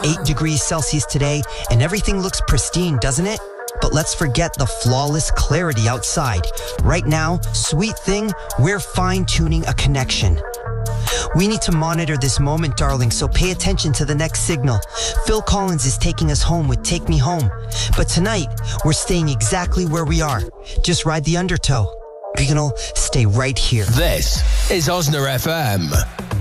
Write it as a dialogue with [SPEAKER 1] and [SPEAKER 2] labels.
[SPEAKER 1] 8 degrees Celsius today, and everything looks pristine, doesn't it? But let's forget the flawless clarity outside. Right now, sweet thing, we're fine-tuning a connection. We need to monitor this moment, darling, so pay attention to the next signal. Phil Collins is taking us home with Take Me Home. But tonight, we're staying exactly where we are. Just ride the undertow. We're gonna stay right here.
[SPEAKER 2] This is Osna FM.